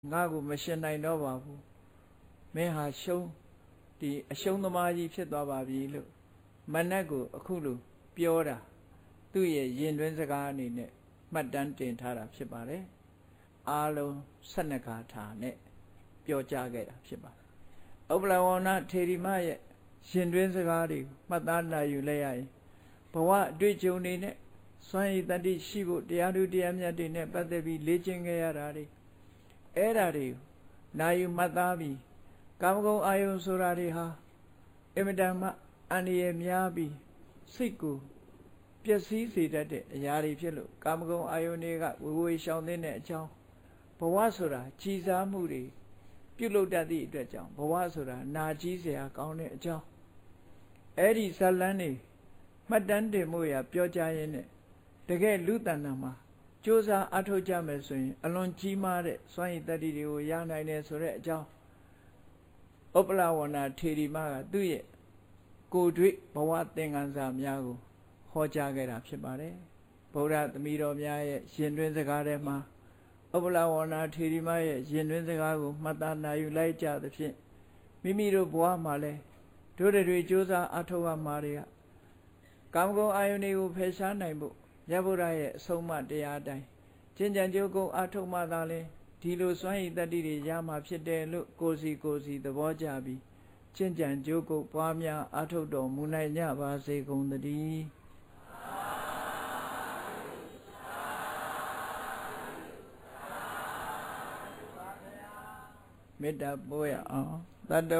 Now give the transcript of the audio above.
ငါ့ကိုမရှင်နိုင်တော့ပါဘူးမင်းဟာရှုံးဒီအရှုံးသမားကြီးဖြစ်သွားပါပြီလို့မနက်ကိုအခုလိုပြောတာသူ့ရဲ့ရင်တွင်းစကားအနေနဲ့မှတ်တမ်းတင်ထားတာဖြစ်ပါတယ်အားလုံး12ဂါထာနဲ့ပြောကြားခဲ့တာဖြစ်ပါတယ်ဥပ္ပလဝဏထေရီမရဲ့ရင်တွင်းစကားတွေကိုမှတ်သားနိုင်ယူလိုက်ရရင်ဘဝအတွေ့အကြုံတွေနဲ့စွမ်းရည်တတ္တိရှိဖို့တရားသူတရားမြတ်တွေနဲ့ပတ်သက်ပြီးလေ့ကျင့်ခဲ့ရတာတွေအဲ့ဒါတွေနိုင်ယူမှတ်သားပြီးကာမဂုဏ်အာယုံဆိုတာတွေဟာအင်မတန်မှအန္တရာယ်များပြီးစိတ်ကိုပျက်စီးစေတတ်တဲ့အရာတွေဖြစ်လို့ကာမဂုဏ်အာယုန်တွေကဝေရှောင်တဲ့အကြောင်းဘဝဆိုတာကြည်စားမှုတွေပြုလုပ်တတ်သည့်အတွက်ကြောင့်ဘဝဆိုတာနာကြီးเสียကောင်းတဲ့အကြောင်းအဲ့ဒီဇာလန်းတွေမှတ်တမ်းတင်မှုရပြောကြားရင်းနဲ့တကယ်လူတဏ္ဍာမှာကြိုးစားအထောက်ကြမယ်ဆိုရင်အလွန်ကြီးမားတဲ့စွမ်းရည်တတ္တိတွေကိုရနိုင်တယ်ဆိုတဲ့အကြောင်းဥပ္ပလဝဏထေရီမကသူ့ရဲ့ကိုယ်တွေ့ဘဝသင်္ကန်းစာများကိုဟောကြားခဲ့တာဖြစ်ပါတယ်ဗုဒ္ဓသမီးတော်များရဲ့ရင်တွင်းစကားထဲမှာဥပ္ပလဝဏထေရီမရဲ့ရင်တွင်းစကားကိုမှတ်သားနိုင်ယူလိုက်ကြသဖြင့်မိမိတို့ဘဝမှာလဲတို့တွေကြိုးစားအထောက်အမှားတွေကကာမဂုဏ်အာယုန်တွေကိုဖယ်ရှားနိုင်ဖို့မြတ်ဗုဒ္ဓရဲ့အဆုံးအမတရားအတိုင်းကျင့်ကြံကြိုးကုပ်အထောက်မှသာလဲဒီလိုစွမ်းရည်တတ္တိတွေရမှာဖြစ်တယ်လို့ကိုယ်စီသဘောကျပြီးကျင့်ကြံကြိုးကုပ်ပွားများအထောက်တော်မူနိုင်ကြပါစေကုန်သတည်းမေတ္တာပို့ရအောင်တတ္တ